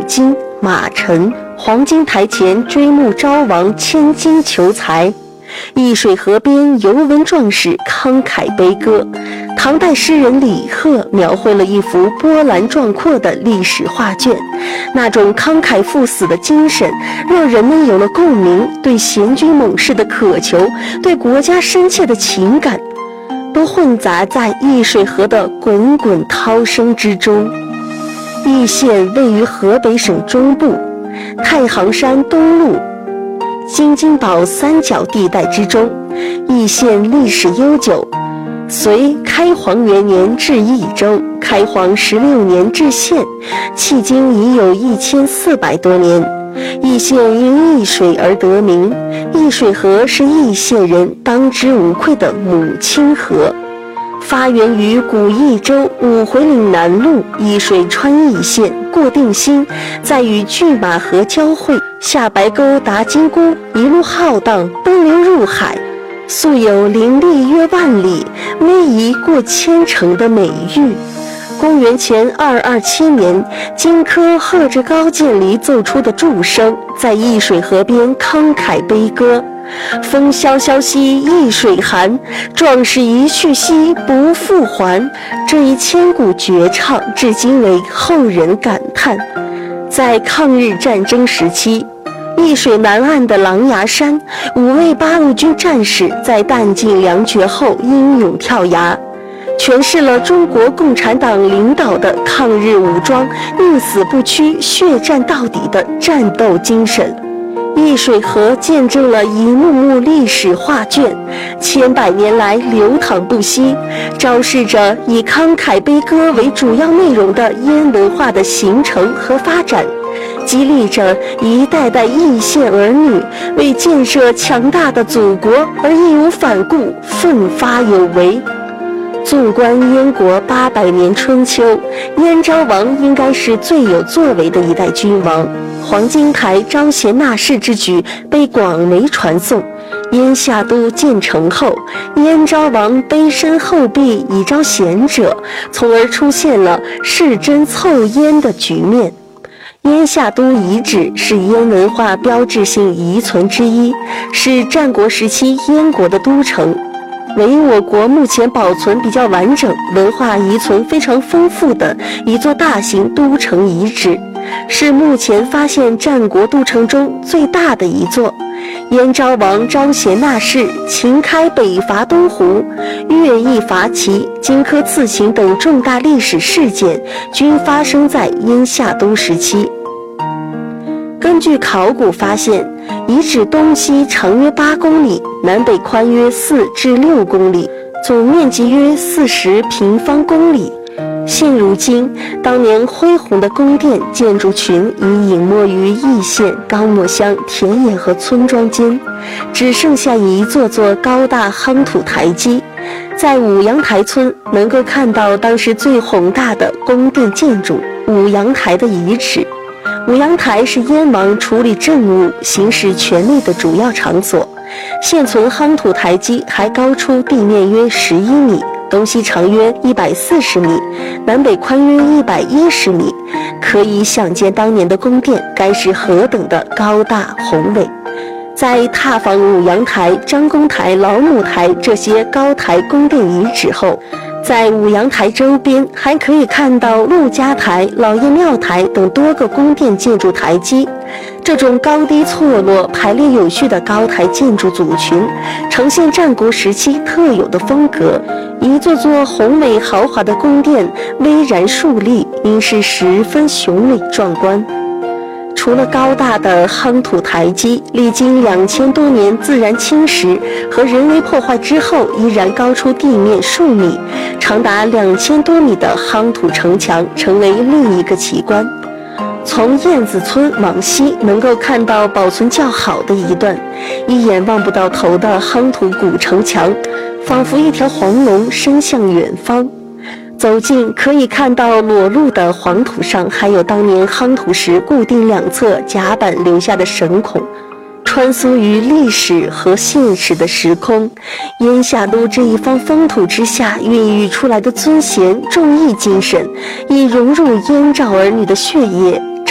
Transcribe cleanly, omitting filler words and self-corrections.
金、马陈，黄金台前追慕昭王千金求财。易水河边游文壮士慷慨悲歌，唐代诗人李贺描绘了一幅波澜壮阔的历史画卷，那种慷慨赴死的精神让人们有了共鸣，对贤君猛士的渴求，对国家深切的情感都混杂在易水河的滚滚涛声之中。易县位于河北省中部，太行山东麓京津岛三角地带之中。易县历史悠久，隋开皇元年置益州，开皇16年置县，迄今已有1400多年。易县因易水而得名，易水河是易县人当之无愧的母亲河。发源于古益州五回岭南路，易水穿易县，过定兴，再与拒马河交汇，下白沟达金沽，一路浩荡奔流入海，素有林立约万里，逶迤过千城的美誉。公元前227年，荆轲和着高渐离奏出的祝声，在易水河边慷慨悲歌。风萧萧兮易水寒，壮士一去兮不复还。这一千古绝唱至今为后人感叹。在抗日战争时期，易水南岸的狼牙山，5位八路军战士在弹尽粮绝后英勇跳崖，诠释了中国共产党领导的抗日武装宁死不屈、血战到底的战斗精神。易水河见证了一幕幕历史画卷，千百年来流淌不息，昭示着以慷慨悲歌为主要内容的燕文化的形成和发展，激励着一代代易县儿女为建设强大的祖国而义无反顾、奋发有为。纵观燕国800年春秋，燕昭王应该是最有作为的一代君王。黄金台招贤纳士之举被广为传颂。燕夏都建成后，燕昭王卑身后壁以招贤者，从而出现了世真凑燕的局面。燕夏都遗址是燕文化标志性遗存之一，是战国时期燕国的都城，为我国目前保存比较完整、文化遗存非常丰富的一座大型都城遗址，是目前发现战国都城中最大的一座。燕昭王招贤纳士，秦开北伐东胡，乐毅伐齐，荆轲刺秦等重大历史事件均发生在燕夏都时期。根据考古发现，遗址东西长约8公里，南北宽约4至6公里，总面积约40平方公里。现如今，当年恢宏的宫殿建筑群已隐没于易县高墨乡田野和村庄间，只剩下一座座高大夯土台基。在五阳台村能够看到当时最宏大的宫殿建筑五阳台的遗址。五阳台是燕王处理政务、行使权力的主要场所。现存夯土台基还高出地面约11米，东西长约140米，南北宽约110米，可以想见当年的宫殿该是何等的高大宏伟。在踏访五阳台、张公台、老母台这些高台宫殿遗址后，在五阳台周边还可以看到陆家台、老爷庙台等多个宫殿建筑台基。这种高低错落、排列有序的高台建筑组群，呈现战国时期特有的风格。一座座宏伟豪华的宫殿巍然竖立，应是十分雄伟壮观。除了高大的夯土台基，历经2000多年自然侵蚀和人为破坏之后，依然高出地面数米，长达2000多米的夯土城墙成为另一个奇观。从燕子村往西能够看到保存较好的一段，一眼望不到头的夯土古城墙，仿佛一条黄龙伸向远方。走近可以看到裸露的黄土上还有当年夯土时固定两侧甲板留下的绳孔，穿梭于历史和现实的时空。燕夏都这一方风土之下孕育出来的尊贤重义精神，已融入燕赵儿女的血液，